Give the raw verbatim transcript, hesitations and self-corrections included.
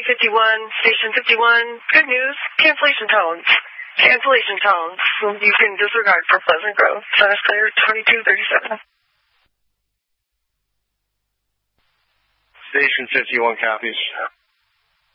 fifty-one, station fifty-one, good news, cancellation tones. Cancellation tones. You can disregard for Pleasant Grove. Center clear, twenty-two thirty-seven. Station fifty-one copies.